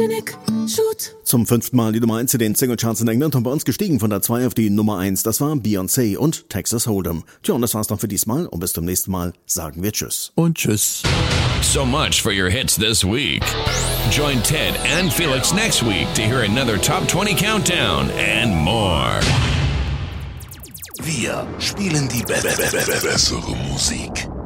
Zum 5. Mal die Nummer 1 in den Singlecharts in England und bei uns gestiegen von der 2 auf die Nummer 1. Das war Beyoncé und Texas Hold'em. Tja, und das war's dann für diesmal und bis zum nächsten Mal sagen wir Tschüss. Und Tschüss. So much for your hits this week. Join Ted and Felix next week to hear another Top 20 Countdown and more. Wir spielen die bessere Musik.